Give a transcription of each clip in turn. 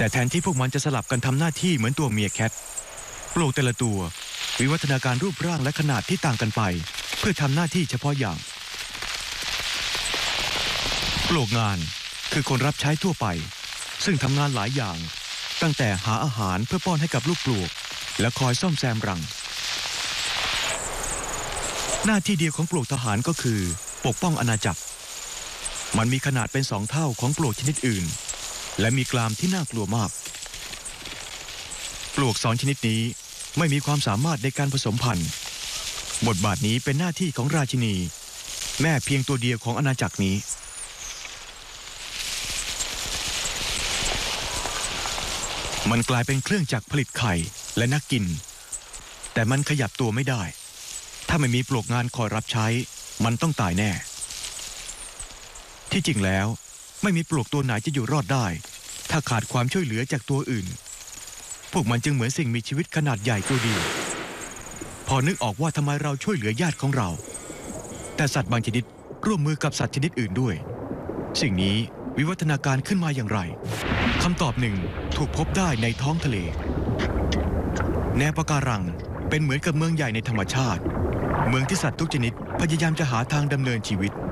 แต่แทนที่พวกมันจะสลับกันทำหน้าที่เหมือนตัวเมียแคทปลวกแต่ละตัววิวัฒนาการรูปร่างและขนาดที่ต่างกันไปเพื่อทำหน้าที่เฉพาะอย่างปลวกงานคือคนรับใช้ทั่วไปซึ่งทำงานหลายอย่างตั้งแต่หาอาหารเพื่อป้อนให้กับลูกปลวกและคอยซ่อมแซมรังหน้าที่เดียวของปลวกทหารก็คือปกป้องอาณาจักรมันมีขนาดเป็น2 เท่าของปลวกชนิดอื่นและมีกรามที่น่ากลัวมากปลวก2 ชนิดนี้ไม่มีความสามารถในการผสมพันธุ์บทบาทนี้เป็นหน้าที่ของราชินีแม่เพียงตัวเดียวของอาณาจักรนี้มันกลายเป็นเครื่องจักรผลิตไข่และนักกินแต่มันขยับตัวไม่ได้ถ้าไม่มีปลวกงานคอยรับใช้มันต้องตายแน่ที่จริงแล้วไม่มีปลวกตัวไหนจะอยู่รอดได้ถ้าขาดความช่วยเหลือจากตัวอื่นพวกมันจึงเหมือนสิ่งมีชีวิตขนาดใหญ่ตัวเดียวพอนึกออกว่าทำไมเราช่วยเหลือญาติของเราแต่สัตว์บางชนิดร่วมมือกับสัตว์ชนิดอื่นด้วยสิ่งนี้วิวัฒนาการขึ้นมาอย่างไรคำตอบหนึ่งถูกพบได้ในท้องทะเลแนวปะการังเป็นเหมือนกับเมืองใหญ่ในธรรมชาติเมืองที่สัตว์ทุกชนิดพยายามจะหาทางดำเนินชีวิต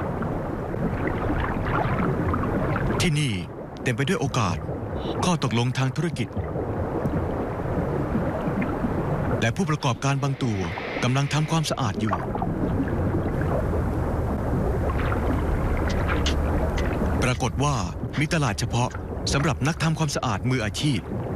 ที่นี่เต็มไปด้วยโอกาสข้อตกลงทางธุรกิจและผู้ประกอบการบางตัวกำลังทำความสะอาดอยู่ปรากฏว่ามีตลาดเฉพาะสำหรับนักทำความสะอาดมืออาชีพ